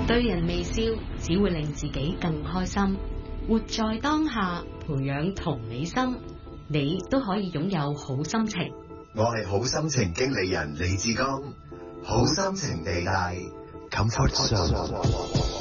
對人微笑只會令自己更開心。活在當下，培養同理心，你都可以擁有好心情。 我係好心情經理人李志剛，好心情地帶 Comfort Zone。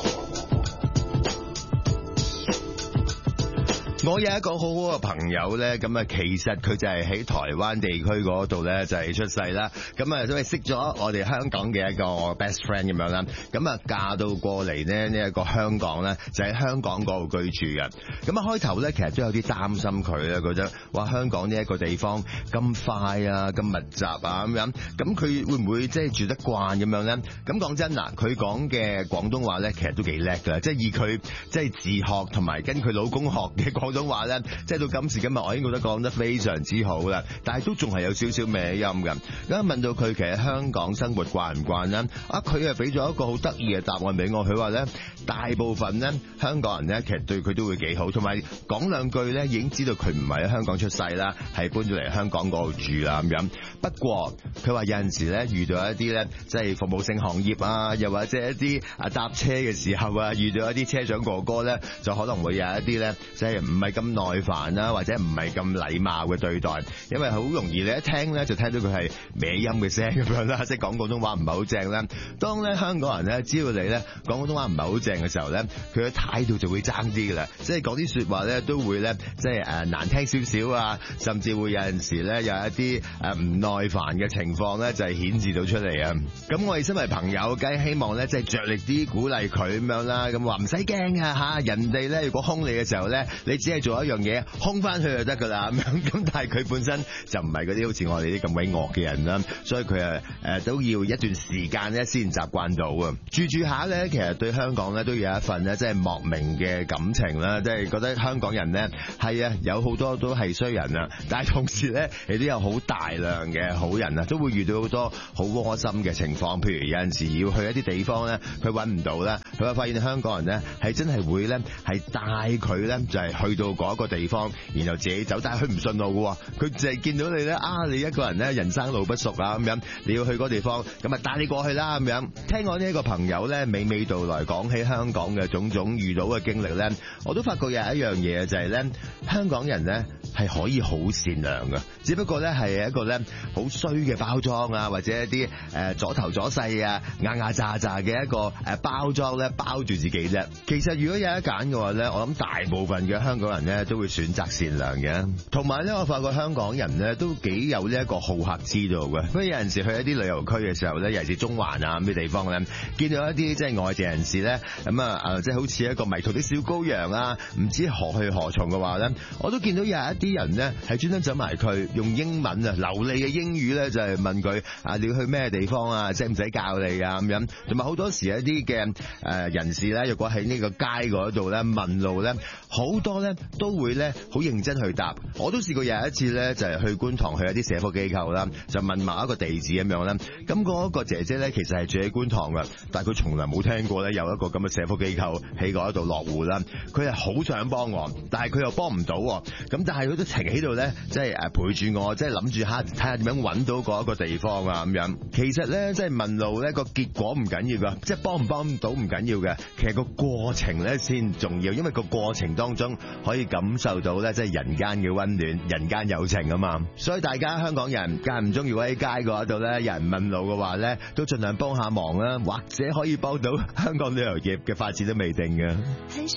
我有一個好好嘅朋友咧，咁啊，其實佢就係喺台灣地區嗰度咧，就係出世啦。咁啊，都係識咗我哋香港嘅一個 best friend 咁樣啦。咁啊，嫁到過嚟咧呢一個香港咧，就喺香港嗰度居住嘅。咁啊，開頭咧其實都有啲擔心佢咧，覺得話香港呢一個地方咁快啊，咁密集啊咁樣，咁佢會唔會即係住得慣咁樣咧？咁講真嗱，佢講嘅廣東話咧，其實都幾叻㗎，即係以佢即係自學同埋跟佢老公學嘅廣東話咧，即係到今時今日，我已經覺得講得非常之好啦。但係都仲係有少少歪音㗎。咁問到佢其實香港生活慣唔慣咧？佢又俾咗一個好得意嘅答案俾我。佢話咧，大部分咧香港人咧，其實對佢都會幾好，同埋講兩句咧已經知道佢唔係喺香港出世啦，係搬咗嚟香港嗰度住啦咁樣。不過佢話有陣時咧遇到一啲咧即係服務性行業啊，又或者一啲搭車嘅時候啊，遇到一啲車長哥哥咧，就可能會有一啲咧即係唔係咁耐煩啦，或者唔係咁禮貌嘅對待，因為好容易你一聽咧就聽到佢係歪音嘅聲咁樣啦，即係講廣東話唔係好正啦。當咧香港人咧知道你咧講廣東話唔係好正嘅時候咧，佢嘅態度就會爭啲㗎啦，即係講啲説話咧都會咧即係難聽少少啊，甚至會有陣時咧有一啲唔耐煩嘅情況咧就係顯示到出嚟啊。咁我哋身為朋友，梗係希望咧即係着力啲鼓勵佢咁樣啦，咁話唔使驚啊嚇，人哋咧如果兇你嘅時候咧，你只係做一樣嘢，兇翻去就得㗎啦咁樣。咁但係佢本身就唔係嗰啲好似我哋啲咁鬼惡嘅人啦，所以佢都要一段時間咧先習慣到啊。住下咧，其實對香港咧都有一份咧即係莫名嘅感情啦，即係覺得香港人咧係啊有好多都係衰人啊，但係同時咧亦都有好大量嘅好人啊，都會遇到好多好窩心嘅情況。譬如有陣時要去一啲地方咧，佢揾唔到啦，佢會發現香港人咧係真係會咧係帶佢咧就係去到嗰一個地方，然後自己走，但係佢唔順路嘅喎，佢淨係見到你咧你一個人咧人生路不熟啊咁樣，你要去嗰個地方，咁啊帶你過去啦咁樣。聽我呢一個朋友咧娓娓道來講起香港嘅種種遇到嘅經歷咧，我都發覺有一樣嘢就係咧，香港人咧係可以好善良嘅，只不過咧係一個咧好衰嘅包裝啊，或者一啲左頭左勢啊牙牙咋咋嘅一個包裝咧包住自己啫。其實如果有得揀嘅話咧，我諗大部分嘅香港人咧都會選擇善良嘅。同埋咧，我發覺香港人咧都幾有呢一個好客之道嘅。所以有陣時去一啲旅遊區嘅時候咧，尤其是中環啊咁嘅地方咧，見到一啲即係外籍人士咧，咁即係好似一個迷途的小羔羊啊，唔知何去何從嘅話咧，我都見到有一啲人咧係專登走埋佢，用英文啊流利嘅英語咧就係問佢你要去咩地方啊，使唔使教你啊咁樣。同埋好多時一啲嘅人士咧，如果喺呢個街嗰度咧問路咧，好多咧都會咧好認真去答。我都試過有一次咧，就係去觀塘去一啲社福機構啦，就問某一個地址咁樣啦。咁嗰個姐姐咧其實係住喺觀塘嘅，但係佢從來冇聽過咧有一個咁嘅社福機構喺嗰度落戶啦。佢係好想幫我，但係佢又幫唔到。咁但係佢都停喺度咧，即係陪住我，即係諗住睇下點樣揾到嗰一個地方啊咁樣。其實咧即係問路咧個結果唔緊要噶，即係幫唔幫到唔緊要嘅，其實個過程咧先重要，因為個過程當中可以感受到咧即係人間嘅溫暖、人間友情啊嘛。所以大家香港人間唔中如果喺街嗰度咧有人問路嘅話咧，都盡量幫下忙啦，或者可以幫到香港旅遊業嘅發展都未定嘅。